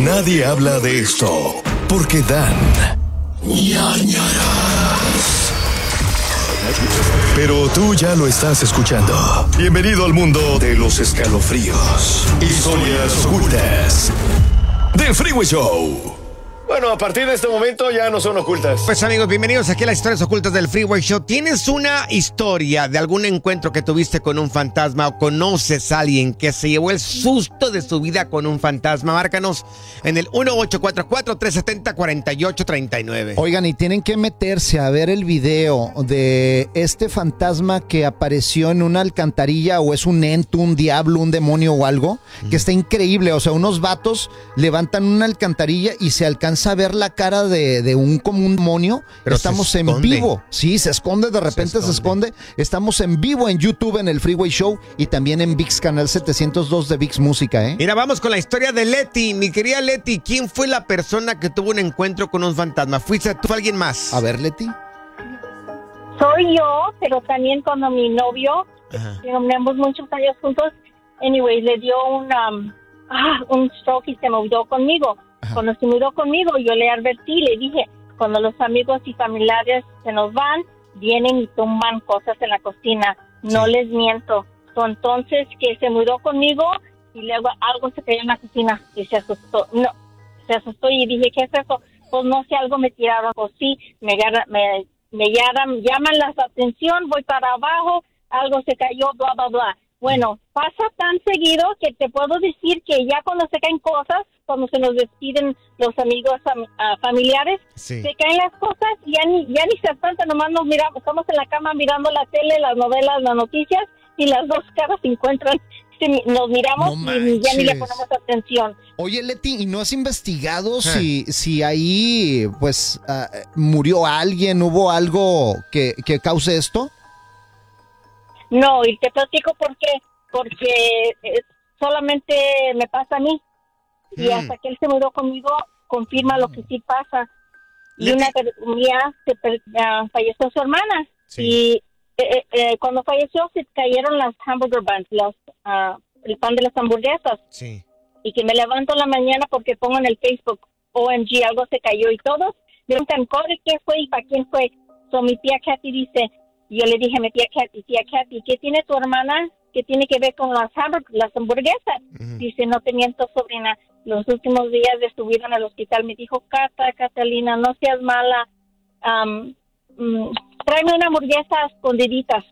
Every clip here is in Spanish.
Nadie habla de esto porque dan ñañaras. Pero tú ya lo estás escuchando. Bienvenido al mundo de los escalofríos. Historias ocultas del Freeway Show. Bueno, a partir de este momento ya no son ocultas. Pues amigos, bienvenidos aquí a las historias ocultas del Freeway Show. ¿Tienes una historia de algún encuentro que tuviste con un fantasma o conoces a alguien que se llevó el susto de su vida con un fantasma? Márcanos en el 1844-370-4839. Oigan, y tienen que meterse a ver el video de este fantasma que apareció en una alcantarilla, o es un ente, un diablo, un demonio o algo, que está increíble. O sea, unos vatos levantan una alcantarilla y se alcanza a ver la cara de un como un demonio. Pero estamos en vivo. Sí, se esconde, de repente se esconde. Estamos en vivo en YouTube, en el Freeway Show, y también en VIX, canal 702 de VIX Música, ¿eh? Mira, vamos con la historia de Leti. Mi querida Leti, ¿quién fue la persona que tuvo un encuentro con un fantasma? ¿Fuiste tú o alguien más? A ver, Leti. Soy yo, pero también cuando mi novio, tenemos muchos años juntos, anyway, le dio un stroke y se mudó conmigo. Cuando se mudó conmigo, yo le advertí, le dije, cuando los amigos y familiares se nos van, vienen y tumban cosas en la cocina. No les miento. Entonces, que se mudó conmigo y luego algo se cayó en la cocina y se asustó. No, se asustó y dije, ¿qué es eso? Pues no sé, algo me tiraron. Pues sí, me llaman la atención, voy para abajo, algo se cayó, bla, bla, bla. Bueno, pasa tan seguido que te puedo decir que ya cuando se caen cosas, cuando se nos despiden los amigos familiares, se caen las cosas, ya ni se espanta, nomás nos miramos, estamos en la cama mirando la tele, las novelas, las noticias, y las dos caras se encuentran, nos miramos y ya ni le ponemos atención. Oye, Leti, ¿y no has investigado si ahí, pues, murió alguien, hubo algo que cause esto? No, y te platico por qué. Porque solamente me pasa a mí. Y hasta que él se mudó conmigo, confirma lo que sí pasa. Y una día falleció su hermana. Sí. Y cuando falleció se cayeron las hamburger buns, el pan de las hamburguesas. Sí. Y que me levanto en la mañana porque pongo en el Facebook, OMG, algo se cayó y todos me preguntan, ¿qué fue y para quién fue? So, mi tía Kathy dice... Yo le dije a mi tía Kathy, ¿qué tiene tu hermana? ¿Qué tiene que ver con las hamburguesas? Dice, no te miento, sobrina. Los últimos días de su vida en el hospital me dijo, Catalina, no seas mala. Tráeme una hamburguesa escondiditas.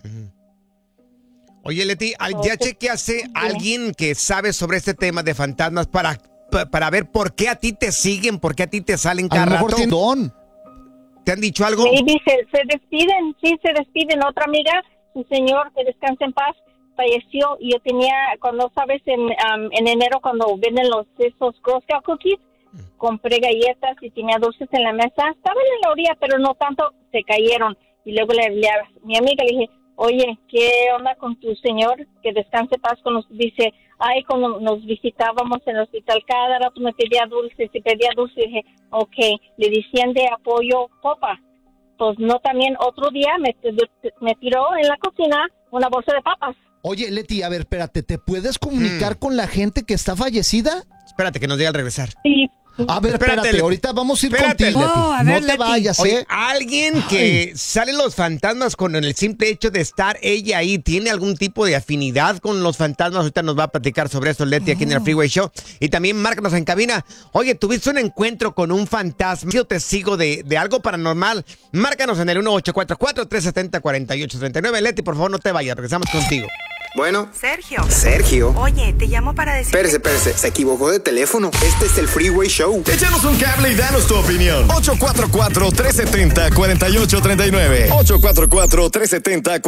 Oye, Leti, ¿ya chequeaste a alguien que sabe sobre este tema de fantasmas para ver por qué a ti te siguen, por qué a ti te salen cada rato? ¿Te han dicho algo? Sí, se despiden. Otra amiga, su señor, que descanse en paz, falleció. Y yo tenía, cuando sabes, en enero, cuando venden esos Girl Scout cookies, compré galletas y tenía dulces en la mesa. Estaban en la orilla, pero no tanto, se cayeron. Y luego a mi amiga le dije, oye, ¿qué onda con tu señor? Que descanse en paz. Dice, cuando nos visitábamos en el hospital, cada rato me pedía dulces, y dije, ok, le decían de apoyo popa. Pues no, también otro día me tiró en la cocina una bolsa de papas. Oye, Leti, a ver, espérate, ¿te puedes comunicar con la gente que está fallecida? Espérate, que nos diga al regresar. Sí. A ver, espérate, ahorita vamos a ir contigo, Leti. No te vayas, Oye, alguien que salen los fantasmas con el simple hecho de estar ella ahí, ¿tiene algún tipo de afinidad con los fantasmas? Ahorita nos va a platicar sobre eso Leti aquí en el Freeway Show. Y también márcanos en cabina. Oye, ¿tuviste un encuentro con un fantasma? ¿Has sido testigo de algo paranormal? Márcanos en el 1844-370-4839. Leti, por favor, no te vayas, regresamos contigo. Bueno. Sergio. Oye, te llamo para decir... Espérese, se equivocó de teléfono. Este es el Freeway Show. Échanos un cable y danos tu opinión. 844-370-4839. 844-370-4839.